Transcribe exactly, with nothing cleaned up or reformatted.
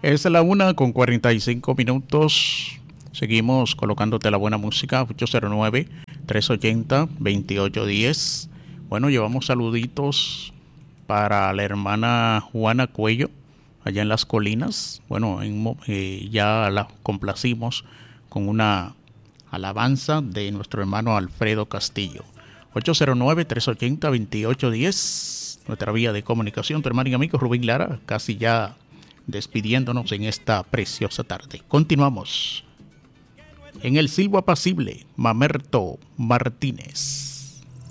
Es la una con cuarenta y cinco minutos. Seguimos colocándote la buena música. ocho cero nueve, tres ochenta, veintiocho diez. Bueno, llevamos saluditos para la hermana Juana Cuello, allá en Las Colinas. Bueno, en, eh, ya la complacimos con una alabanza de nuestro hermano Alfredo Castillo. ocho cero nueve, tres ochenta, veintiocho diez. Nuestra vía de comunicación. Tu hermano y amigo Rubén Lara, casi ya despidiéndonos en esta preciosa tarde. Continuamos. En el silbo apacible, Mamerto Martínez.